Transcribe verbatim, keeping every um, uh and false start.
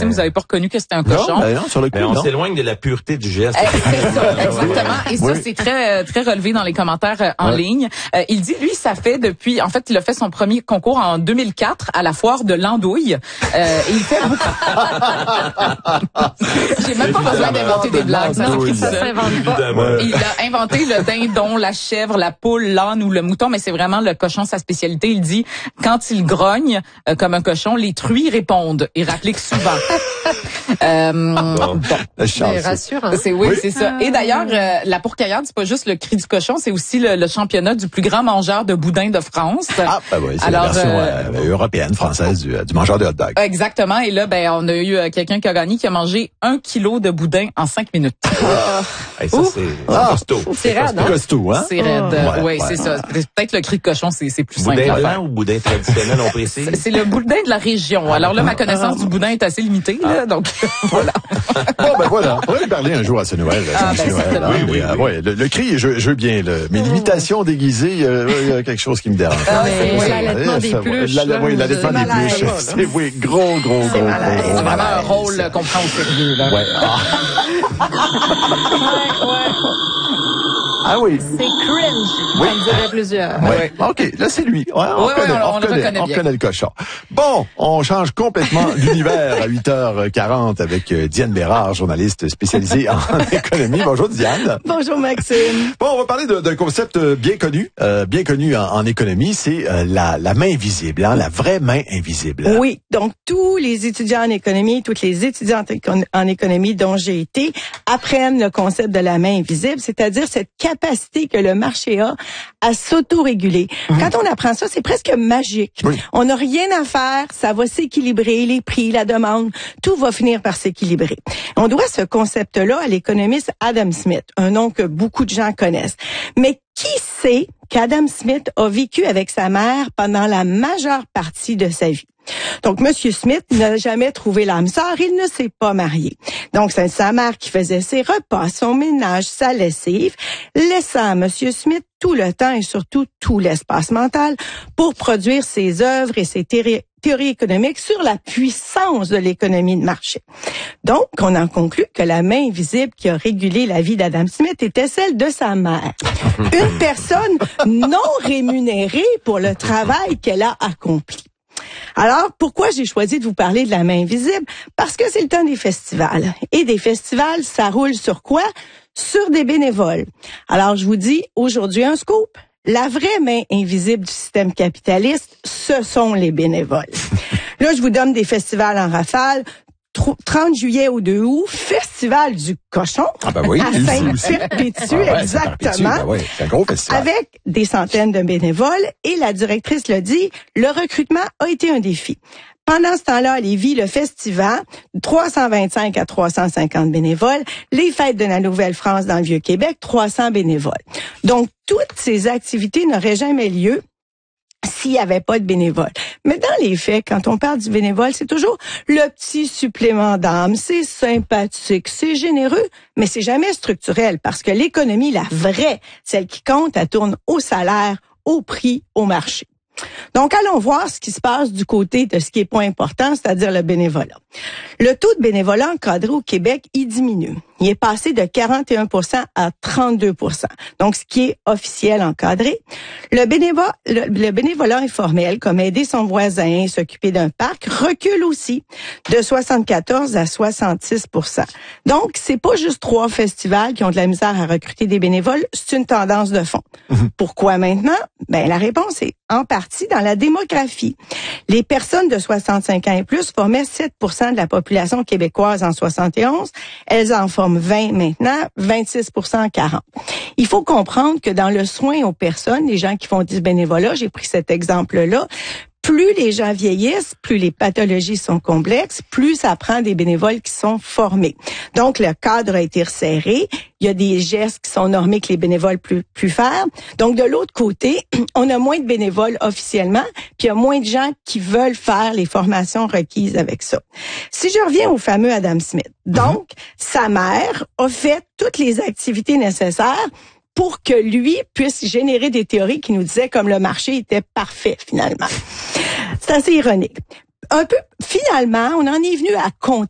Maxime, vous avez pas reconnu que c'était un cochon. Non, ben non, sur le coup, mais on non. s'éloigne de la pureté du geste. Euh, c'est ça, exactement. Et ça, Oui. c'est très très relevé dans les commentaires euh, en ouais. ligne. Euh, il dit, lui, ça fait depuis... En fait, il a fait son premier concours en deux mille quatre à la foire de l'Andouille. Euh, et il fait beaucoup... J'ai même pas besoin d'inventer des blagues. Non, Ça s'invente pas. Évidemment. il a inventé le dindon, la chèvre, la poule, l'âne ou le mouton, mais c'est vraiment le cochon sa spécialité. Il dit, quand il grogne euh, comme un cochon, les truies répondent et rappliquent souvent. euh, Bon. La chance. C'est rassurant. C'est oui, c'est ça. Et d'ailleurs, euh, la pourcaillarde, c'est pas juste le cri du cochon, c'est aussi le, le championnat du plus grand mangeur de boudin de France. Ah, ben oui, c'est Alors, la version euh, euh, européenne, française du, du mangeur de hot dog. Exactement. Et là, ben, on a eu euh, quelqu'un qui a gagné, qui a mangé un kilo de boudin en cinq minutes. Hey, ça, c'est Ah. costaud. C'est raide, hein? Costaud, hein? C'est raide. Ouais, oui, ouais. c'est ça. Peut-être le cri de cochon, c'est, c'est plus simple Boudin à faire. blanc ou boudin traditionnel, on précise? C'est le boudin de la région. Alors là, ma connaissance du boudin est assez limitée, là, donc voilà. Bon, ben voilà. On va lui parler un jour à ce Noël. Ah, ce ben, Noël, certainement. hein. Oui, oui, Mais, euh, oui. ouais, le, le cri, je, je veux bien. Le, mais l'imitation déguisée, euh, il y a quelque chose qui me dérange. Ah, c'est oui, l'allaitement Ouais, des ça, pluches, la- là, oui, l'allaitement c'est des malaise, pluches. là. C'est, oui, gros, gros, gros, gros, malaise. gros, C'est vraiment un malaise. rôle qu'on prend au sérieux, là. Ouais. Ah. Ah oui. C'est cringe, Oui. comme diraient plusieurs. Ouais. OK, là, c'est lui. Ouais, on Ouais, connaît, ouais, on- on, on le reconnaît, reconnaît on bien. reconnaît le cochon. Bon, on change complètement d'univers à huit heures quarante avec euh, Diane Bérard, journaliste spécialisée en économie. Bonjour, Diane. Bonjour, Maxime. Bon, on va parler de- d'un concept euh, bien connu, euh, bien connu en, en économie, c'est euh, la, la main invisible, hein, la vraie main invisible. Oui, donc tous les étudiants en économie, toutes les étudiantes écon- en économie dont j'ai été apprennent le concept de la main invisible, c'est-à-dire cette capacité que le marché a à s'autoréguler. Mmh. Quand on apprend ça, c'est presque magique. Oui. On n'a rien à faire, ça va s'équilibrer, les prix, la demande, tout va finir par s'équilibrer. On doit ce concept-là à l'économiste Adam Smith, un nom que beaucoup de gens connaissent. Mais qui sait qu'Adam Smith a vécu avec sa mère pendant la majeure partie de sa vie? Donc, Monsieur Smith n'a jamais trouvé l'âme sœur, il ne s'est pas marié. Donc, c'est sa mère qui faisait ses repas, son ménage, sa lessive, laissant à Monsieur Smith tout le temps et surtout tout l'espace mental pour produire ses œuvres et ses théories théorie économique sur la puissance de l'économie de marché. Donc, on en conclut que la main invisible qui a régulé la vie d'Adam Smith était celle de sa mère. Une personne non rémunérée pour le travail qu'elle a accompli. Alors, pourquoi j'ai choisi de vous parler de la main invisible? Parce que c'est le temps des festivals. Et des festivals, ça roule sur quoi? Sur des bénévoles. Alors, je vous dis, aujourd'hui, un scoop. La vraie main invisible du système capitaliste, ce sont les bénévoles. Là, je vous donne des festivals en rafale. trente juillet au deux août, festival du cochon Ah ben oui, à il Saint-Perpétue, Ah ouais, exactement. Ben oui, c'est un gros festival. Avec des centaines de bénévoles, et la directrice le dit, le recrutement a été un défi. Pendant ce temps-là, à Lévis, le festival, trois cent vingt-cinq à trois cent cinquante bénévoles. Les fêtes de la Nouvelle-France dans le Vieux-Québec, trois cents bénévoles. Donc, toutes ces activités n'auraient jamais lieu s'il n'y avait pas de bénévoles. Mais dans les faits, quand on parle du bénévole, c'est toujours le petit supplément d'âme. C'est sympathique, c'est généreux, mais c'est jamais structurel parce que l'économie, la vraie, celle qui compte, elle tourne au salaire, au prix, au marché. Donc, allons voir ce qui se passe du côté de ce qui est pas important, c'est-à-dire le bénévolat. Le taux de bénévolat encadré au Québec, il diminue. Il est passé de quarante et un pour cent à trente-deux pour cent. Donc, ce qui est officiel encadré. Le bénévolat, le, le bénévolat informel, comme aider son voisin, s'occuper d'un parc, recule aussi de soixante-quatorze à soixante-six pour cent. Donc, c'est pas juste trois festivals qui ont de la misère à recruter des bénévoles, c'est une tendance de fond. Mmh. Pourquoi maintenant? Ben, la réponse est en partie dans la démographie. Les personnes de soixante-cinq ans et plus formaient sept pour cent de la population québécoise en soixante et onze. Elles en forment vingt maintenant, vingt-six pour cent en quarante. Il faut comprendre que dans le soin aux personnes, les gens qui font du bénévolat, j'ai pris cet exemple-là, plus les gens vieillissent, plus les pathologies sont complexes, plus ça prend des bénévoles qui sont formés. Donc, le cadre a été resserré. Il y a des gestes qui sont normés que les bénévoles plus plus faire. Donc, de l'autre côté, on a moins de bénévoles officiellement, puis il y a moins de gens qui veulent faire les formations requises avec ça. Si je reviens au fameux Adam Smith, donc, mm-hmm. sa mère a fait toutes les activités nécessaires pour que lui puisse générer des théories qui nous disaient comme le marché était parfait, finalement. C'est assez ironique. Un peu, finalement, on en est venu à compter